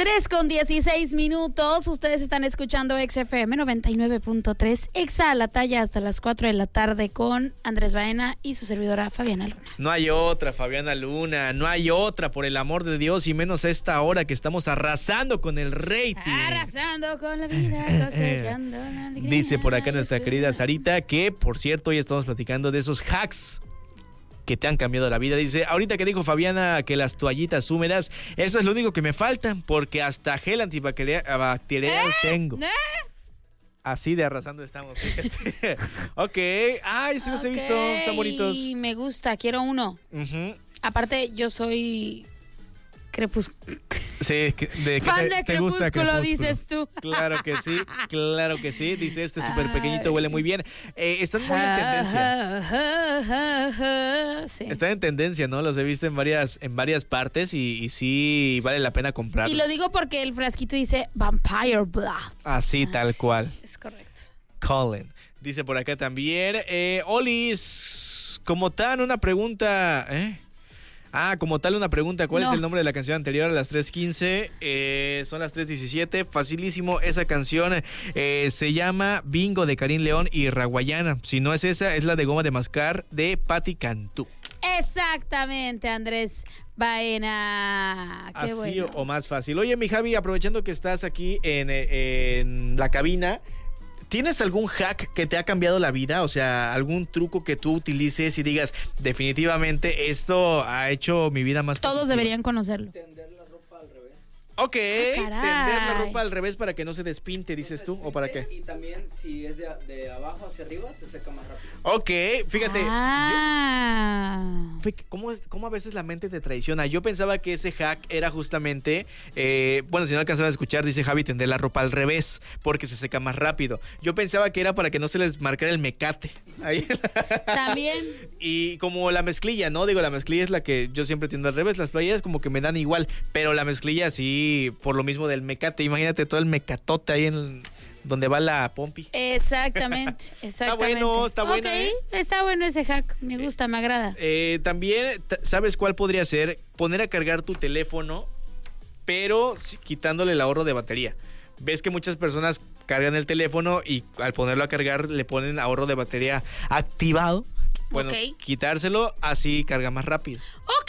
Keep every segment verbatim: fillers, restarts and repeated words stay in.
tres con dieciséis minutos. Ustedes están escuchando X F M noventa y nueve punto tres. Exa a la talla hasta las cuatro de la tarde con Andrés Baena y su servidora Fabiana Luna. No hay otra, Fabiana Luna. No hay otra, por el amor de Dios. Y menos a esta hora que estamos arrasando con el rating. Arrasando con la vida, cosechando la alegría. Dice por acá nuestra querida Sarita que, por cierto, hoy estamos platicando de esos hacks que te han cambiado la vida. Dice, ahorita que dijo Fabiana que las toallitas húmedas, eso es lo único que me falta, porque hasta gel antibacterial bacterial ¿Eh? tengo. ¿Eh? Así de arrasando estamos, fíjate. Ok, ay, sí los he visto, están bonitos. Y me gusta, quiero uno. Uh-huh. Aparte, yo soy crepúsculo. Sí, de, fan te, de te gusta Crepúsculo, Crepúsculo, dices tú. Claro que sí, claro que sí. Dice, este súper pequeñito huele muy bien. Eh, están muy en tendencia. Sí. Están en tendencia, ¿no? Los he visto en varias, en varias partes y, y sí vale la pena comprarlos. Y lo digo porque el frasquito dice Vampire Blood. Así, tal sí, cual. Es correcto. Colin. Dice por acá también. Eh, Olis, como tal, una pregunta. ¿Eh? Ah, como tal, una pregunta. ¿Cuál no. es el nombre de la canción anterior a las tres quince? Eh, son las tres diecisiete. Facilísimo. Esa canción eh, se llama Bingo de Karim León y Raguayana. Si no es esa, es la de Goma de Mascar de Patti Cantú. Exactamente, Andrés Baena. Qué Así bueno. o más fácil. Oye, mi Javi, aprovechando que estás aquí en, en la cabina, ¿tienes algún hack que te ha cambiado la vida? O sea, algún truco que tú utilices y digas, definitivamente esto ha hecho mi vida más Todos positiva? deberían conocerlo. Tender la ropa al revés. Ok, Ah, tender la ropa al revés para que no se despinte, dices tú, ¿o para qué? Y también si es de, de abajo hacia arriba, se seca más rápido. Ok, fíjate. Ah. Yo, ¿cómo, es, ¿Cómo a veces la mente te traiciona? Yo pensaba que ese hack era justamente, eh, bueno, si no alcanzaba a escuchar, dice Javi, tender la ropa al revés, porque se seca más rápido. Yo pensaba que era para que no se les marcara el mecate. Ahí. También. Y como la mezclilla, ¿no? Digo, la mezclilla es la que yo siempre tiendo al revés. Las playeras como que me dan igual, pero la mezclilla sí, por lo mismo del mecate. Imagínate todo el mecatote ahí en el, donde va la pompi. Exactamente, exactamente. Está bueno, está bueno. Ok, ¿eh? está bueno ese hack. Me gusta, eh, me agrada. Eh, también, ¿sabes cuál podría ser? Poner a cargar tu teléfono, pero quitándole el ahorro de batería. Ves que muchas personas cargan el teléfono y al ponerlo a cargar le ponen ahorro de batería activado. Bueno, okay. Quitárselo, así carga más rápido. Ok.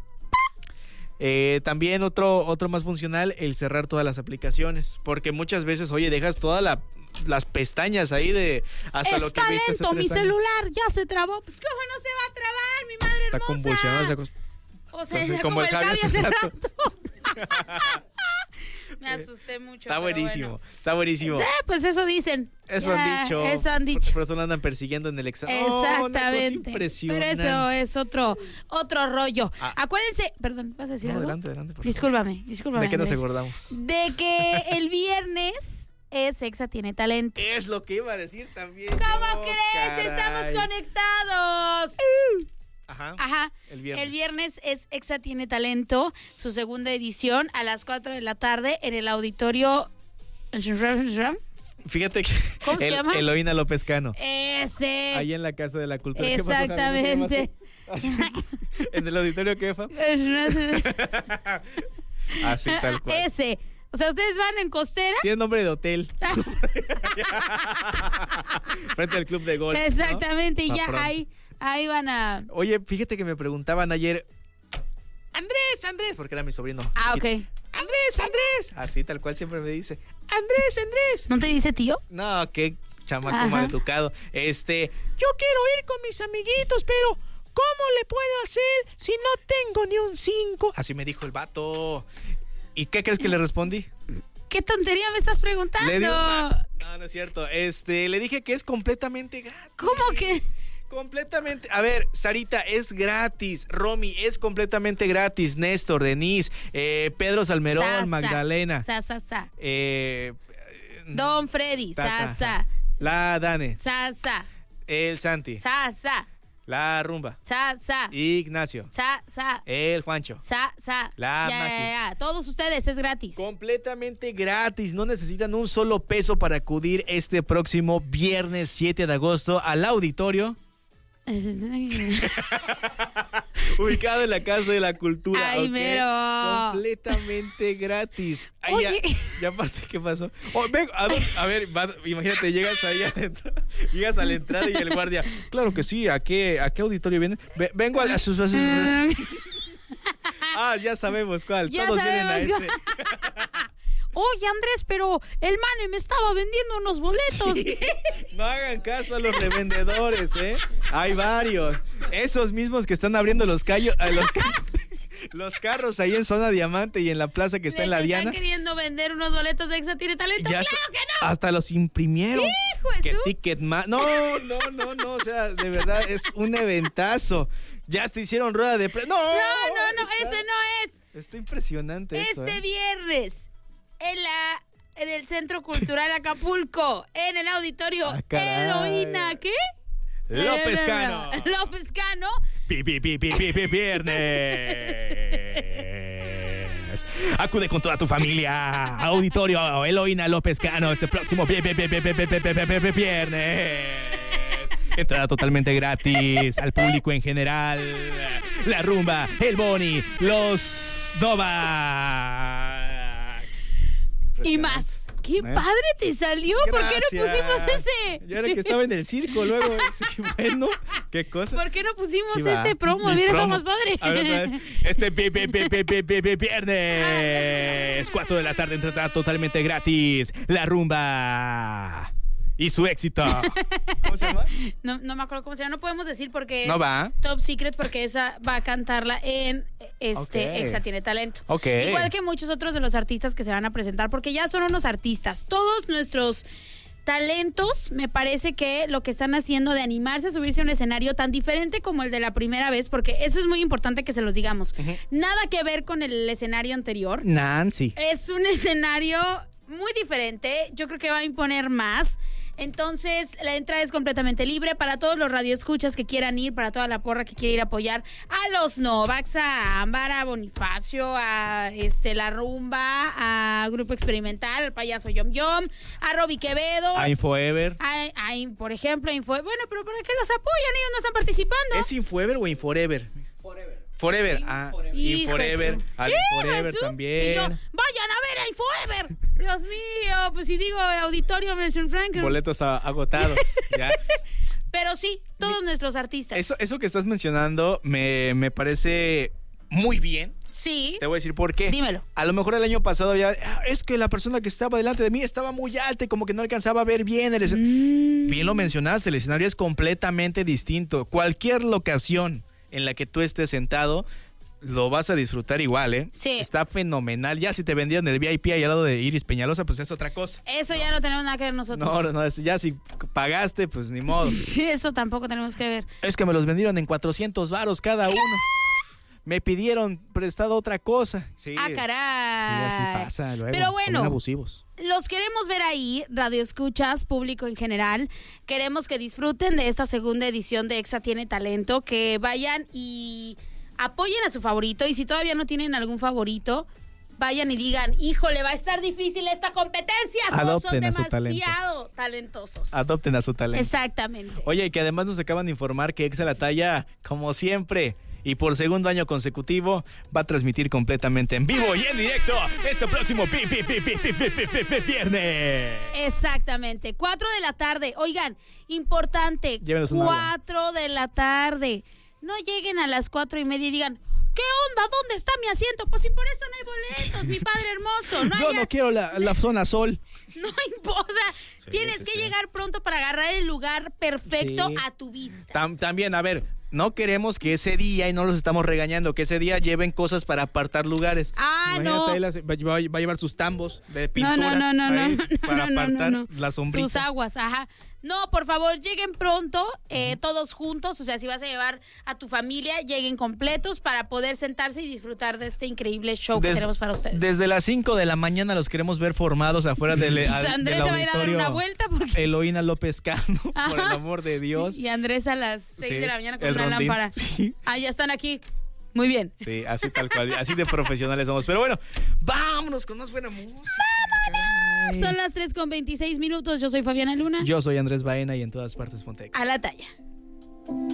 Eh, también otro, otro más funcional, el cerrar todas las aplicaciones. Porque muchas veces, oye, dejas todas la, las pestañas ahí de hasta Está lo que viste hace lento, mi tres años. celular ya se trabó. Pues cómo no se va a trabar, mi madre Está hermosa. convulsionado. Está cos- O sea, Entonces, como, como el el Javi Javi hace hace rato. rato. Me asusté mucho. Está buenísimo, bueno. está buenísimo. Eh, pues eso dicen. Eso Ya, han dicho. Eso han dicho. Por eso lo andan persiguiendo en el examen. Exactamente. Oh, pero eso es otro, otro rollo. Ah. Acuérdense, perdón, ¿vas a decir No, algo? adelante, adelante. Por Discúlpame, discúlpame. ¿De qué nos Andrés. acordamos? De que el viernes es Exa Tiene Talento. Es lo que iba a decir también. ¿Cómo yo, crees? caray. Estamos conectados. Ajá. Ajá. El viernes. El viernes es Exa Tiene Talento, su segunda edición a las cuatro de la tarde en el auditorio. Fíjate que ¿Cómo se el, llama? Eloína López Cano. Ese. Ahí en la Casa de la Cultura. ¿Qué pasó, Javi? Exactamente. ¿No se llama así? Así. ¿En el auditorio qué, Fa? Así, tal cual. Ese. O sea, ustedes van en Costera. Tiene nombre de hotel. Frente al club de golf. Exactamente, ¿no? y ya ahí, ahí van a. Oye, fíjate que me preguntaban ayer. Andrés, Andrés, porque era mi sobrino. Ah, ok. Andrés, Andrés. Así, tal cual siempre me dice. Andrés, Andrés. ¿No te dice tío? No, qué chamaco Ajá. maleducado. Este, yo quiero ir con mis amiguitos, pero ¿cómo le puedo hacer si no tengo ni un cinco? Así me dijo el vato. ¿Y qué crees que le respondí? ¿Qué tontería me estás preguntando? Le di una... No, no es cierto. Este, le dije que es completamente gratis. ¿Cómo que? Completamente. A ver, Sarita, es gratis. Romy, es completamente gratis. Néstor, Denise, eh, Pedro Salmerón, Sa, sa. Magdalena. Sa, sa, sa. Eh, Don Freddy, Tata. sa, sa. La Dane. Sa, sa. El Santi. Sa, sa. La Rumba. Sa, sa. Ignacio. Sa, sa. El Juancho. Sa, sa. La ya, Maki. ya, ya. Todos ustedes es gratis. Completamente gratis, no necesitan un solo peso para acudir este próximo viernes siete de agosto al auditorio Ubicado en la Casa de la Cultura. Ay, ¿ok? mero. Completamente gratis. Ay, Oye. ya, ya aparte, ¿qué pasó? Oh, ven, a, ver, a ver, va, imagínate, llegas ahí adentro, llegas a la entrada y el guardia, claro que sí, ¿a qué, a qué auditorio viene? Ve, vengo a, a sus... A sus ah, ya sabemos cuál, Ya todos vienen a sabemos ese. Oye, Andrés, pero el mane me estaba vendiendo unos boletos. Sí. No hagan caso a los revendedores, ¿eh? Hay varios. Esos mismos que están abriendo los callos, a los, ca- los carros ahí en Zona Diamante y en la plaza que está Les en la están Diana. queriendo vender unos boletos de Exa Tiene Talento. Ya ¡Claro hasta, que no! hasta los imprimieron. ¡Hijo de Que su! Ticketma- No, no, no, no. O sea, de verdad es un eventazo. Ya hasta hicieron rueda de pre. No, No, no, no, está, ese no es. Está impresionante esto, Este ¿eh? viernes, en la en el Centro Cultural Acapulco, en el auditorio Ah, caray. Eloína, ¿qué? López Eh, Cano. López Cano. Pi, pi, pi, pi, pi, pi, viernes. Acude con toda tu familia. Auditorio Eloína López Cano este próximo pi- pi- pi- pi- pi- pi- pi- pi- pi- pi- viernes. Entrada totalmente gratis al público en general. La Rumba, el Boni, los Novax. Y más. ¡Qué ¿Eh? padre te salió! ¿Por qué no Gracias. pusimos ese? Yo era que estaba en el circo luego. ese, bueno, qué cosa. ¿Por qué no pusimos Sí, va. ese promo? El Mira, promo. somos padre. A ver, otra vez. Este pi, pi, pi, pi, pi, pi, pi, viernes. cuatro de la tarde, entrada totalmente gratis. La Rumba. Y su éxito. ¿Cómo se llama? No, no me acuerdo cómo se llama. No podemos decir porque es No va. Top Secret, porque esa va a cantarla en este Ok. Exa Tiene Talento. Ok. Igual que muchos otros de los artistas que se van a presentar, porque ya son unos artistas. Todos nuestros talentos, me parece que lo que están haciendo de animarse a subirse a un escenario tan diferente como el de la primera vez, porque eso es muy importante que se los digamos. Ujú. Nada que ver con el escenario anterior. Nancy. Es un escenario muy diferente. Yo creo que va a imponer más. Entonces, la entrada es completamente libre para todos los radioescuchas que quieran ir, para toda la porra que quiera ir a apoyar a los Novax, a Ámbar, a Bonifacio, a este La Rumba, a Grupo Experimental, al Payaso Yom Yom, a Roby Quevedo. A Infoever. a- a- por ejemplo, Info. Bueno, pero ¿para qué los apoyan? Ellos no están participando. ¿Es Infoever o Inforever? Forever. Forever. Ah, Forever. Hijo Inforever. de su- Al ¡Hijo Inforever de su! también. Y yo, vayan a ver a Infoever. Dios mío, pues si digo auditorio, Nelson Frank. Boletos a- agotados. Ya. Pero sí, todos nuestros artistas. Eso, eso que estás mencionando me, me parece muy bien. Sí. Te voy a decir por qué. Dímelo. A lo mejor el año pasado había. "Ah, es que la persona que estaba delante de mí estaba muy alta y como que no alcanzaba a ver bien el escenario. Mm. Bien lo mencionaste, el escenario es completamente distinto. Cualquier locación en la que tú estés sentado, lo vas a disfrutar igual, ¿eh? Sí. Está fenomenal. Ya si te vendían el V I P ahí al lado de Iris Peñalosa, pues es otra cosa. Eso ya no tenemos nada que ver nosotros. No, no, no, es- ya si pagaste, pues ni modo. Sí, eso tampoco tenemos que ver. Es que me los vendieron en cuatrocientos varos cada uno. Me pidieron prestado otra cosa. Sí. Ah, Sí, caray. así pasa luego. Pero son bueno, abusivos. los queremos ver ahí, radio escuchas, público en general. Queremos que disfruten de esta segunda edición de Exa Tiene Talento, que vayan y apoyen a su favorito. Y si todavía no tienen algún favorito, vayan y digan, híjole, va a estar difícil esta competencia. Todos son Adopten a su talento. demasiado talentosos. Adopten a su talento. Exactamente. Oye, y que además nos acaban de informar que Exa La Talla, como siempre, y por segundo año consecutivo, va a transmitir completamente en vivo y en directo este próximo pi, pi, pi, pi, pi, pi, pi, pi, pi, viernes. Exactamente. Cuatro de la tarde. Oigan, importante. Llévenos un agua. Cuatro de la tarde. No lleguen a las cuatro y media y digan, ¿qué onda? ¿Dónde está mi asiento? Pues si por eso no hay boletos, mi padre hermoso. No, Yo haya- no quiero la, la zona sol. no importa. O sea, Sí, tienes sí, que sí. llegar pronto para agarrar el lugar perfecto Sí. a tu vista. Tam- también, a ver, no queremos que ese día, y no los estamos regañando, que ese día lleven cosas para apartar lugares. Ah, Imagínate, no. ahí las- va, va- va a llevar sus tambos de No, pintura. no, no, no, ahí, no, no, para no, no, apartar no. la sombrita. Sus aguas, ajá. No, por favor, lleguen pronto, eh, todos juntos. O sea, si vas a llevar a tu familia, lleguen completos para poder sentarse y disfrutar de este increíble show que Des- tenemos para ustedes. Desde las cinco de la mañana los queremos ver formados afuera del, Pues al- Andrés del se va a ir a dar auditorio una vuelta porque... Eloína López Cano, por el Ajá. amor de Dios. Y Andrés a las seis Sí, de la mañana con el una rondín. lámpara. Sí. Ah, ya están aquí. Muy bien. Sí, así tal cual, así de profesionales somos. Pero bueno, vámonos con más buena música. ¡Vámonos! Son las tres con veintiséis minutos. Yo soy Fabiana Luna. Yo soy Andrés Baena y en todas partes Pontex. A la talla.